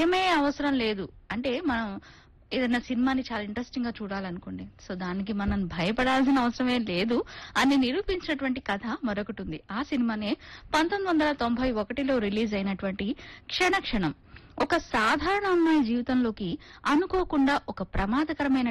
భయమే అవసరం లేదు. అంటే మనం ఏదైనా సినిమాని చాలా ఇంట్రెస్టింగ్ గా చూడాలనుకోండి, సో దానికి మనం భయపడాల్సిన అవసరమే లేదు అని నిరూపించినటువంటి కథ మరొకటి ఉంది. ఆ సినిమానే 1991లో రిలీజ్ అయినటువంటి క్షణ క్షణం. ఒక సాధారణ అమ్మాయి జీవితంలోకి అనుకోకుండా ఒక ప్రమాదకరమైన